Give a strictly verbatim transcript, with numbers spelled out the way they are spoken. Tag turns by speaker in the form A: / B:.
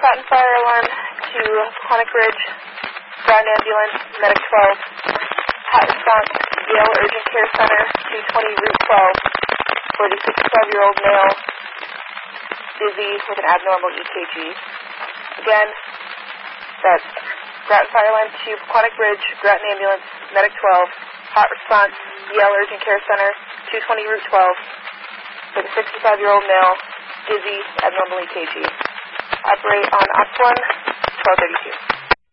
A: Groton Fire Alarm to Quantic Ridge, Groton Ambulance, Medic twelve. Hot response, Yale Urgent Care Center, two twenty Route twelve, for the sixty-five-year-old male, dizzy with an abnormal E K G. Again, that's Groton Fire Alarm to Quantic Ridge, Groton Ambulance, Medic twelve. Hot response, Yale Urgent Care Center, two twenty Route twelve, for the sixty-five-year-old male, dizzy, abnormal E K G. Operate on O P S one, twelve thirty-two.